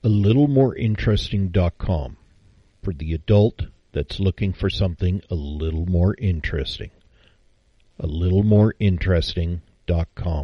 AlittleMoreInteresting.com for the adult that's looking for something a little more interesting. AlittleMoreInteresting.com.